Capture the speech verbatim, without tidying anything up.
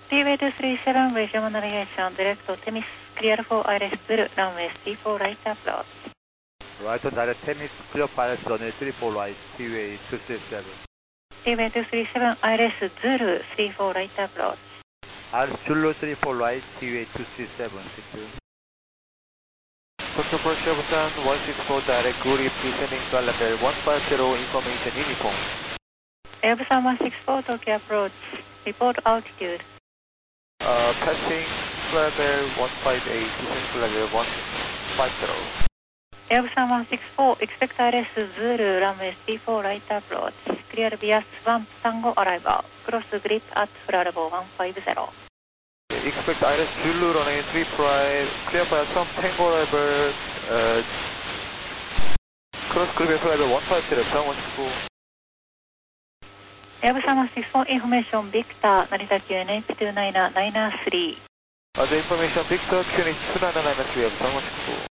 Seaway two three seven, regional navigation, direct to Temis, clear for I R S Zulu, runway three four right approach. Right on direct Temis, clear for I R S runway three four right, Seaway two three seven. Seaway two three seven, I R S Zulu, three four right approach. I R S Zulu three four right, Seaway two three seven, thank you. Tokyo for Seven one six four direct, good if descending to level one five zero, information uniform. Airbus one six four, Tokyo approach, report altitude. Uh, passing level one five eight, descent to level one five zero. Airbus one six four, expect I R S Zulu, runway three four right approach, clear via Swan Tango arrival, cross grip at Bravo one five zero. Expect I R S Zulu runway three five, clear by some Tango level, uh, cross grip at level one five zero, Swan one six four. Airbus one six four, information Victor, Narita Q N H two nine nine three. Uh, the information Victor, Q N H two nine nine three, Swan one six four.